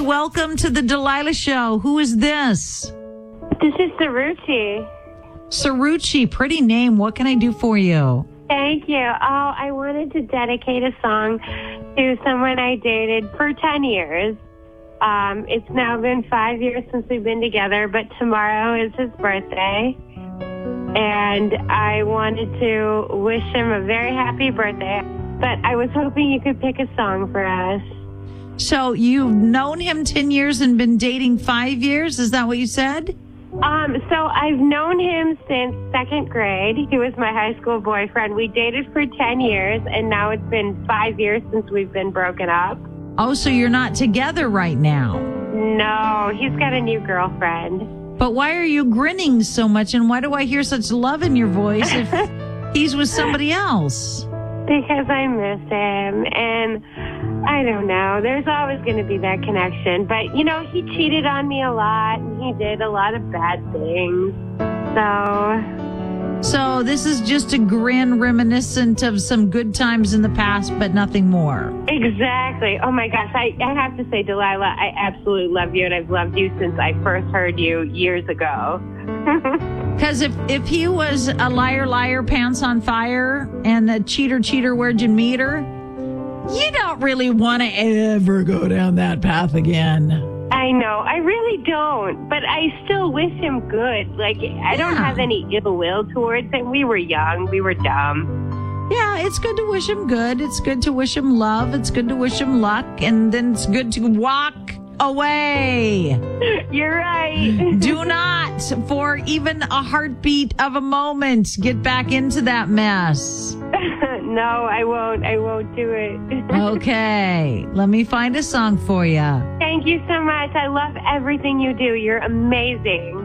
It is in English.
welcome to the Delilah Show. Who is this? This is Saruchi. Saruchi, pretty name. What can I do for you? Thank you. Oh, I wanted to dedicate a song to someone I dated for 10 years. It's now been 5 years since we've been together, but tomorrow is his birthday. And I wanted to wish him a very happy birthday. But I was hoping you could pick a song for us. So you've known him 10 years and been dating 5 years? Is that what you said? So I've known him since second grade. He was my high school boyfriend. We dated for 10 years, and now it's been 5 years since we've been broken up. Oh, so you're not together right now? No, he's got a new girlfriend. But why are you grinning so much, and why do I hear such love in your voice if he's with somebody else? Because I miss him, and I don't know. There's always going to be that connection. But, you know, he cheated on me a lot, and he did a lot of bad things. So this is just a grin reminiscent of some good times in the past, but nothing more. Exactly. Oh, my gosh. I have to say, Delilah, I absolutely love you, and I've loved you since I first heard you years ago. Because if he was a liar, liar, pants on fire, and a cheater, cheater, where'd you meet her? You don't really want to ever go down that path again. I know. I really don't. But I still wish him good. Like, I don't have any ill will towards him. We were young. We were dumb. Yeah, it's good to wish him good. It's good to wish him love. It's good to wish him luck. And then it's good to walk away. You're right. Do not, for even a heartbeat of a moment, get back into that mess. No, I won't. I won't do it. Okay. Let me find a song for you. Thank you so much. I love everything you do. You're amazing.